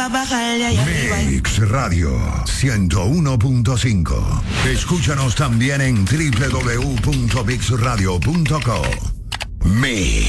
pa' bajarle allá arriba. Mix Radio 101.5. Escúchanos también en www.mixradio.co. Mix.